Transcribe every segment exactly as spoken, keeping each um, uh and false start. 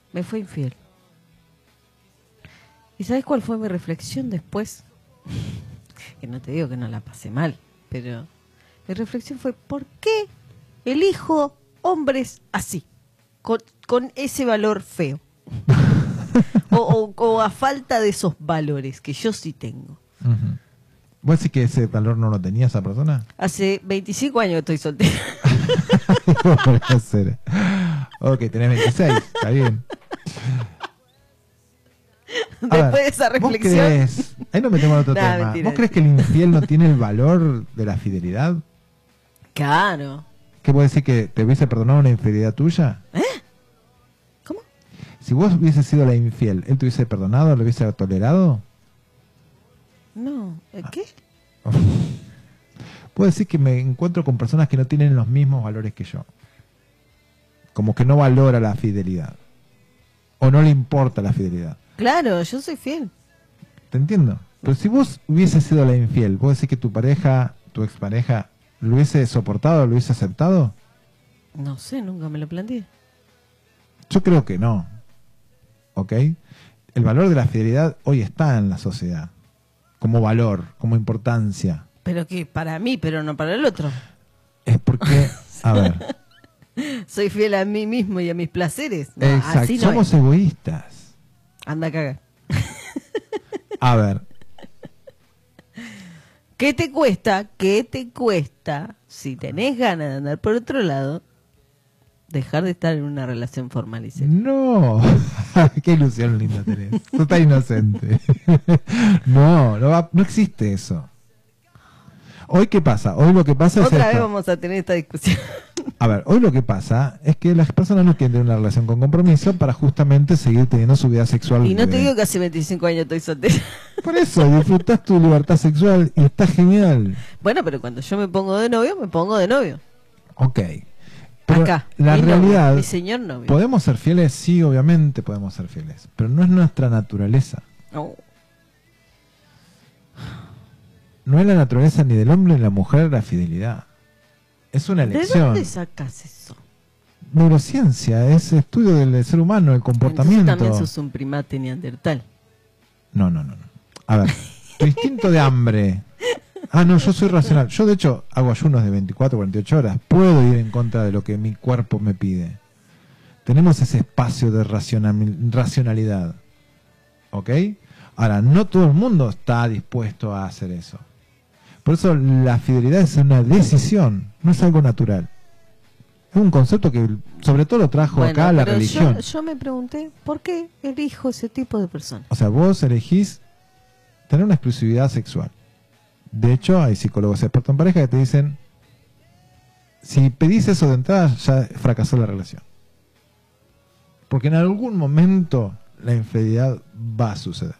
me fue infiel. ¿Y sabes cuál fue mi reflexión después? Que no te digo que no la pasé mal, pero mi reflexión fue, ¿por qué elijo hombres así? Con, con ese valor feo. o, o, o a falta de esos valores que yo sí tengo. Uh-huh. ¿Vos decís que ese valor no lo tenía esa persona? Hace veinticinco años que estoy soltera. Ok, tenés veintiséis, está bien. Después ver, de esa reflexión. ¿vos crees? Ahí nos metemos en otro Nah, tema. mentira. ¿Vos crees que el infiel no tiene el valor de la fidelidad? Claro. ¿Qué vos decís que te hubiese perdonado una infidelidad tuya? ¿Eh? ¿Cómo? Si vos hubieses sido la infiel, ¿él te hubiese perdonado? ¿Lo hubiese tolerado? No. ¿Qué? Puedo decir que me encuentro con personas que no tienen los mismos valores que yo. Como que no valora la fidelidad. O no le importa la fidelidad. Claro, yo soy fiel. Te entiendo. Pero si vos hubieses sido la infiel, ¿vos decís que tu pareja, tu expareja, lo hubiese soportado, lo hubiese aceptado? No sé, nunca me lo planteé. Yo creo que no. ¿Ok? El valor de la fidelidad hoy está en la sociedad. Como valor, como importancia. Pero que para mí, pero no para el otro. Es porque, a ver. Soy fiel a mí mismo y a mis placeres. No, Exacto, así no somos es. egoístas. Anda a cagar. A ver. ¿Qué te cuesta? ¿Qué te cuesta? Si tenés ganas de andar por otro lado, dejar de estar en una relación formal y seria. No. Qué ilusión linda tenés. Sos tan inocente. No, no, va, no existe eso. Hoy, ¿qué pasa? Hoy lo que pasa es Otra esto. vez vamos a tener esta discusión. A ver, hoy lo que pasa es que las personas no quieren tener una relación con compromiso para justamente seguir teniendo su vida sexual. Y no te libre. digo que hace veinticinco años estoy soltera. Por eso, disfrutás tu libertad sexual y está genial. Bueno, pero cuando yo me pongo de novio, me pongo de novio. Ok. Pero Acá. la mi realidad, novio, mi señor novio. ¿podemos ser fieles? Sí, obviamente podemos ser fieles. Pero no es nuestra naturaleza. No. No es la naturaleza ni del hombre ni de la mujer la fidelidad. Es una ¿De elección. dónde sacas eso? Neurociencia, es estudio del ser humano, el comportamiento. Entonces también sos un primate neandertal. No, no, no, no. A ver, tu instinto de hambre. Ah, no, yo soy racional. Yo, de hecho, hago ayunos de veinticuatro, cuarenta y ocho horas. Puedo ir en contra de lo que mi cuerpo me pide. Tenemos ese espacio de racional, racionalidad. ¿Ok? Ahora, no todo el mundo está dispuesto a hacer eso. Por eso la fidelidad es una decisión, no es algo natural. Es un concepto que sobre todo lo trajo Bueno, acá la pero religión. Yo, yo me pregunté, ¿por qué elijo ese tipo de personas? O sea, vos elegís tener una exclusividad sexual. De hecho, hay psicólogos expertos en pareja que te dicen, si pedís eso de entrada, ya fracasó la relación. Porque en algún momento la infidelidad va a suceder.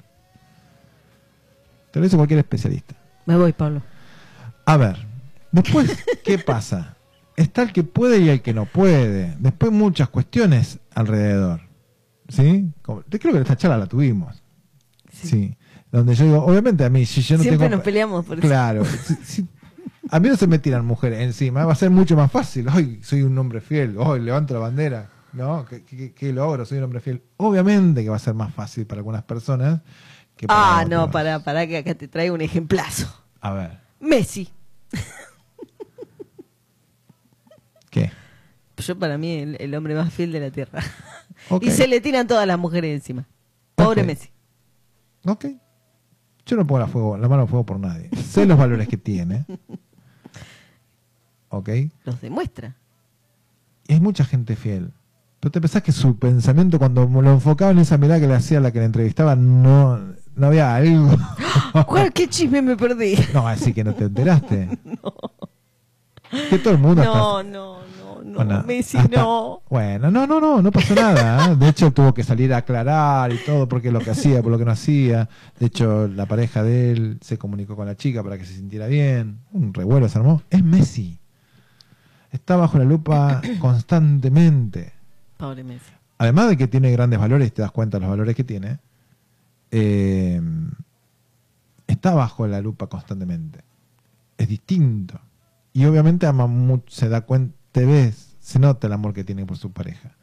Te lo dice cualquier especialista. Me voy, Pablo. A ver, después, ¿qué pasa? Está el que puede y el que no puede. Después muchas cuestiones alrededor. ¿Sí? Como, te creo que esta charla la tuvimos. Sí. ¿Sí? Donde yo digo, obviamente a mí, si yo no Siempre tengo... nos peleamos por eso. Claro. Si, si, a mí no se me tiran mujeres encima. Va a ser mucho más fácil. Hoy soy un hombre fiel. Hoy levanto la bandera. ¿No? ¿Qué, qué, qué logro? Soy un hombre fiel. Obviamente que va a ser más fácil para algunas personas que para Ah, otras. no, para, para que acá te traigo un ejemplazo. A ver. Messi. ¿Qué? Yo para mí el, el hombre más fiel de la tierra. Okay. Y se le tiran todas las mujeres encima. Pobre Okay. Messi. Ok. Yo no pongo la, fuego, la mano a fuego por nadie. Sé los valores que tiene. Ok. Los demuestra. Y hay mucha gente fiel. Pero te pensás que su pensamiento, cuando lo enfocaba en esa mirada que le hacía a la que la entrevistaba, no, no había algo. ¿Cuál, ¿Qué chisme me perdí? No, así que no te enteraste. No. Que todo el mundo No, está... no, no, no, Bueno, Messi hasta- no. Bueno, no, no, no, no pasó nada. ¿eh? De hecho, tuvo que salir a aclarar y todo, porque lo que hacía, por lo que no hacía. De hecho, la pareja de él se comunicó con la chica para que se sintiera bien. Un revuelo se armó. Es Messi. Está bajo la lupa constantemente. Pobre Messi. Además de que tiene grandes valores, te das cuenta de los valores que tiene, eh, está bajo la lupa constantemente. Es distinto. Y obviamente ama mucho, se da cuenta, te ves, se nota el amor que tiene por su pareja.